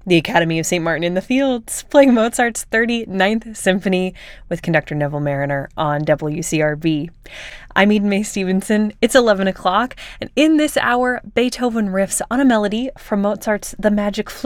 The Academy of St. Martin in the Fields, playing Mozart's 39th Symphony with conductor Neville Mariner on WCRB. I'm Eden Mae Stevenson. It's 11 o'clock, and in this hour, Beethoven riffs on a melody from Mozart's The Magic Flute.